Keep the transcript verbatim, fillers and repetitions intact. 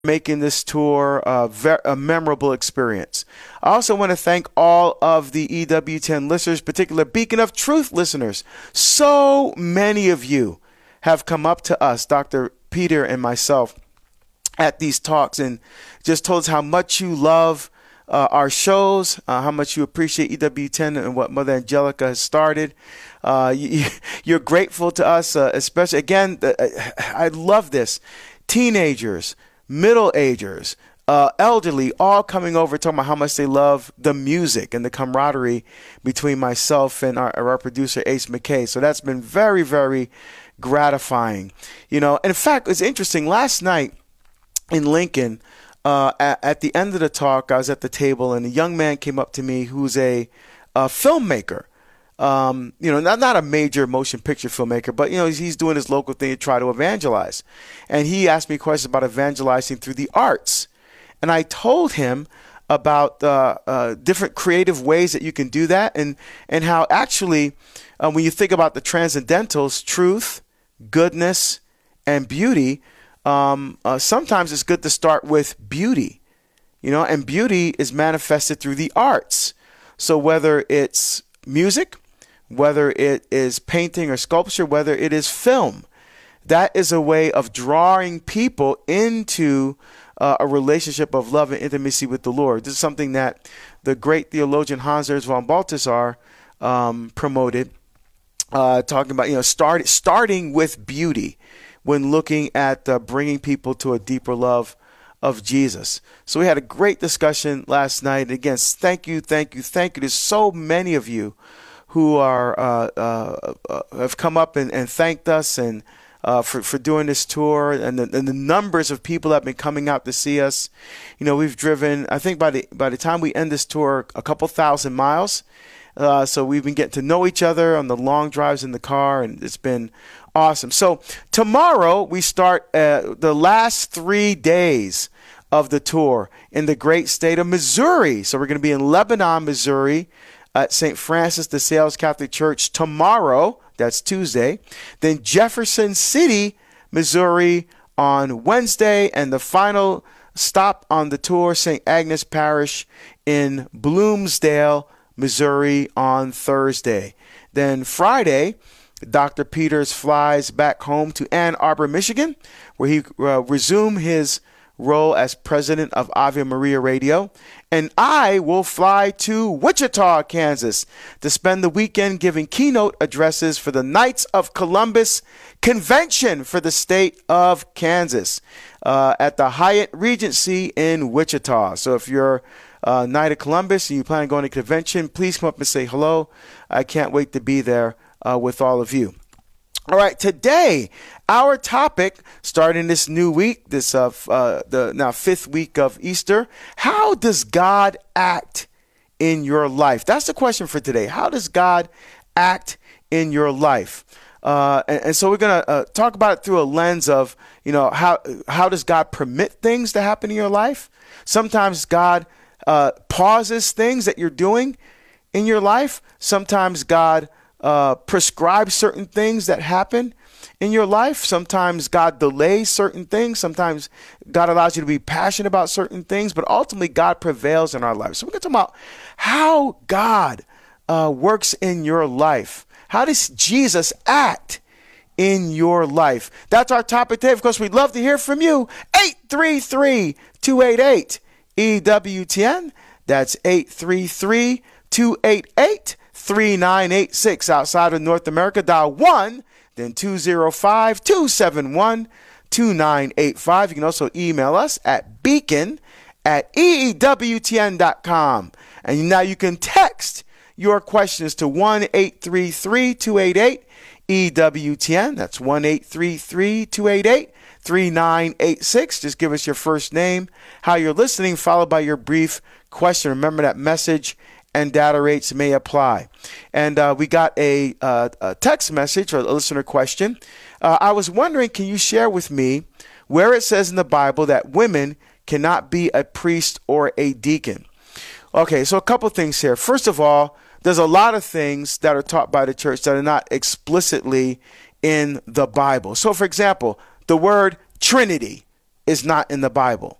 making this tour a, ver- a memorable experience. I also want to thank all of the E W ten listeners, particular Beacon of Truth listeners. So many of you have come up to us, Doctor Peter and myself, at these talks and just told us how much you love uh, our shows, uh, how much you appreciate E W ten and what Mother Angelica has started. Uh, you, you're grateful to us, uh, especially, again, uh, I love this. Teenagers, middle-agers, uh, elderly, all coming over talking about how much they love the music and the camaraderie between myself and our, our producer, Ace McKay. So that's been very, very gratifying. You know, and in fact, it's interesting. Last night in Lincoln, uh, at, at the end of the talk, I was at the table, and a young man came up to me who's a, a filmmaker. Um, you know, not, not a major motion picture filmmaker, but, you know, he's, he's doing his local thing to try to evangelize. And he asked me questions about evangelizing through the arts. And I told him about uh, uh, different creative ways that you can do that, and, and how actually uh, when you think about the transcendentals, truth, goodness, and beauty, um, uh, sometimes it's good to start with beauty, you know, and beauty is manifested through the arts. So whether it's music, whether it is painting or sculpture, whether it is film, that is a way of drawing people into uh, a relationship of love and intimacy with the Lord. This is something that the great theologian Hans Urs von Balthasar um, promoted, uh, talking about, you know, start, starting with beauty when looking at uh, bringing people to a deeper love of Jesus. So we had a great discussion last night. And again, thank you, thank you, thank you. There's so many of you who are uh, uh, uh, have come up and, and thanked us and uh, for for doing this tour, and the, and the numbers of people that have been coming out to see us. You know, we've driven, I think by the by the time we end this tour, a couple thousand miles. Uh, so we've been getting to know each other on the long drives in the car, and it's been awesome. So tomorrow we start uh, the last three days of the tour in the great state of Missouri. So we're going to be in Lebanon, Missouri, at Saint Francis de Sales Catholic Church tomorrow. That's Tuesday. Then Jefferson City, Missouri on Wednesday. And the final stop on the tour, Saint Agnes Parish in Bloomsdale, Missouri on Thursday. Then Friday, Doctor Peters flies back home to Ann Arbor, Michigan, where he uh, resumed his role as president of Ave Maria Radio. And I will fly to Wichita, Kansas to spend the weekend giving keynote addresses for the Knights of Columbus convention for the state of Kansas uh, at the Hyatt Regency in Wichita. So if you're uh, Knight of Columbus and you plan on going to convention, please come up and say hello. I can't wait to be there uh, with all of you. All right, today, our topic, starting this new week, this uh, uh, the now fifth week of Easter, how does God act in your life? That's the question for today. How does God act in your life? Uh, and, and so we're going to uh, talk about it through a lens of, you know, how how does God permit things to happen in your life? Sometimes God uh, pauses things that you're doing in your life. Sometimes God Uh, prescribe certain things that happen in your life. Sometimes God delays certain things. Sometimes God allows you to be passionate about certain things, but ultimately God prevails in our lives. So we're going to talk about how God uh, works in your life. How does Jesus act in your life? That's our topic today. Of course, we'd love to hear from you. eight three three, two eight eight, E W T N. That's eight three three, two eight eight, three nine eight six. Outside of North America, dial one, then two zero five, two seven one, two nine eight five. You can also email us at beacon at E E W T N dot com. And now you can text your questions to one eight three three, two eight eight, E W T N. That's one eight three three, two eight eight, three nine eight six. Just give us your first name, how you're listening, followed by your brief question. Remember that message and data rates may apply. And uh, we got a, uh, a text message or a listener question. Uh, I was wondering, can you share with me where it says in the Bible that women cannot be a priest or a deacon? Okay, so a couple things here. First of all, there's a lot of things that are taught by the church that are not explicitly in the Bible. So, for example, the word Trinity is not in the Bible.